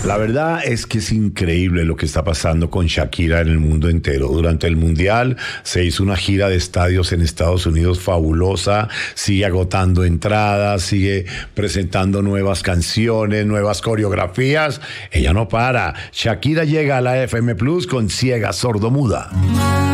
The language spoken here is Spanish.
La verdad es que es increíble lo que está pasando con Shakira en el mundo entero. Durante el Mundial se hizo una gira de estadios en Estados Unidos fabulosa, sigue agotando entradas, sigue presentando nuevas canciones, nuevas coreografías. Ella no para. Shakira llega a la FM Plus con Ciega Sordomuda.